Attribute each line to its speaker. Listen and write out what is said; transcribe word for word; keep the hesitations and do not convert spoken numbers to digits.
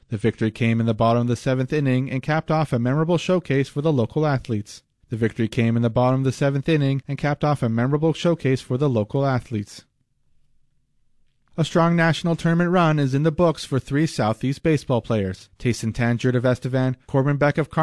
Speaker 1: The victory came in the bottom of the seventh inning and capped off a memorable showcase for the local athletes. The victory came in the bottom of the seventh inning and capped off a memorable showcase for the local athletes. A strong national tournament run is in the books for three Southeast baseball players: Tayson Tangier of Estevan, Corbin Beck of Car